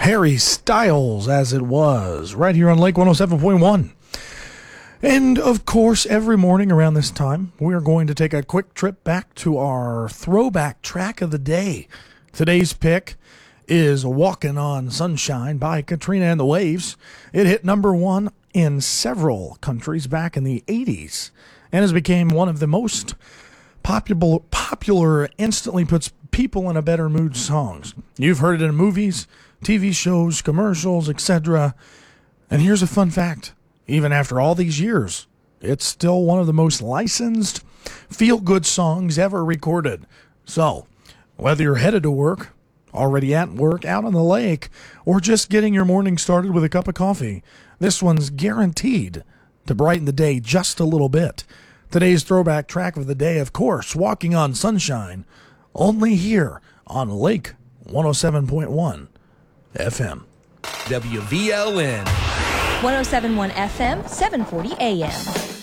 Harry Styles, As It Was, right here on Lake 107.1. And, of course, every morning around this time, we are going to take a quick trip back to our throwback track of the day. Today's pick is Walkin' on Sunshine by Katrina and the Waves. It hit number one in several countries back in the 80s and has become one of the most popular instantly puts people in a better mood songs. You've heard it in movies, TV shows, commercials, etc. And here's a fun fact. Even after all these years, it's still one of the most licensed feel-good songs ever recorded. So, whether you're headed to work, already at work, out on the lake, or just getting your morning started with a cup of coffee, this one's guaranteed to brighten the day just a little bit. Today's throwback track of the day, of course, Walking on Sunshine, only here on Lake 107.1 FM. WVLN. 107.1 FM, 740 AM.